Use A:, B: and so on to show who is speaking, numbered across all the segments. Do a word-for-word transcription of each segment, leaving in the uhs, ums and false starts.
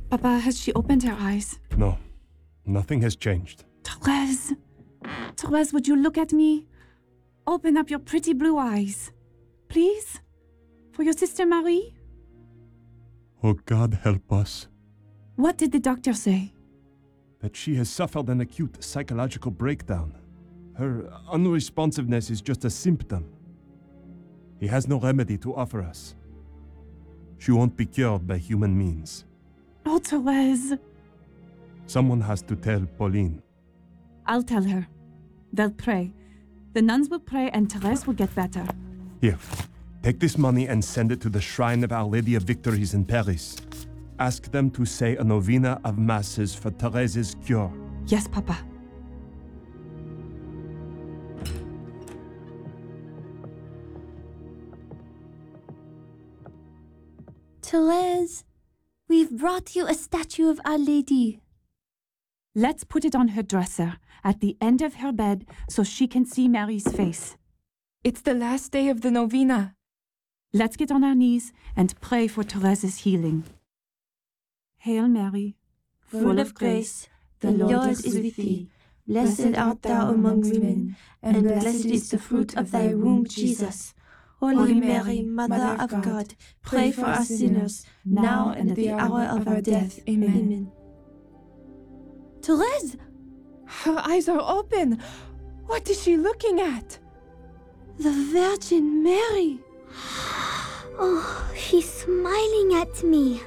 A: Papa, has she opened her eyes?
B: No, nothing has changed.
A: Therese, Therese, would you look at me? Open up your pretty blue eyes. Please? For your sister Marie?
B: Oh, God help us.
A: What did the doctor say?
B: That she has suffered an acute psychological breakdown. Her unresponsiveness is just a symptom. He has no remedy to offer us. She won't be cured by human means.
A: Oh, Therese.
B: Someone has to tell Pauline.
A: I'll tell her. They'll pray. The nuns will pray and Therese will get better.
B: Here, take this money and send it to the Shrine of Our Lady of Victories in Paris. Ask them to say a novena of masses for Therese's cure.
A: Yes, Papa.
C: Therese, we've brought you a statue of Our Lady.
A: Let's put it on her dresser at the end of her bed so she can see Mary's face.
D: It's the last day of the novena.
A: Let's get on our knees and pray for Therese's healing. Hail Mary,
C: Full of grace, the Lord is with thee. Blessed art thou among women, and blessed is the fruit of thy womb, Jesus. Holy Mary, Mother of God, pray for us sinners, now and at the hour of our death. Amen. Therese!
D: Her eyes are open. What is she looking at?
C: The Virgin Mary!
E: Oh, she's smiling at me.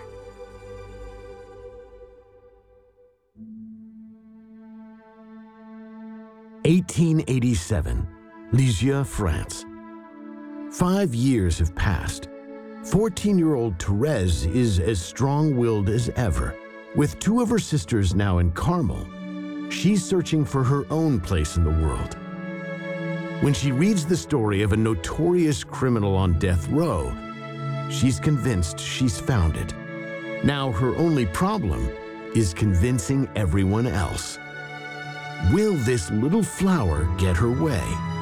F: eighteen eighty-seven, Lisieux, France. Five years have passed. fourteen-year-old Therese is as strong-willed as ever. With two of her sisters now in Carmel, she's searching for her own place in the world. When she reads the story of a notorious criminal on death row, she's convinced she's found it. Now her only problem is convincing everyone else. Will this little flower get her way?